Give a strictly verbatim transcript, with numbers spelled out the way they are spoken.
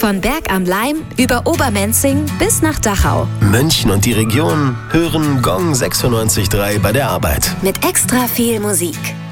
Von Berg am Laim über Obermenzing bis nach Dachau. München und die Region hören Gong sechsundneunzig Komma drei bei der Arbeit. Mit extra viel Musik.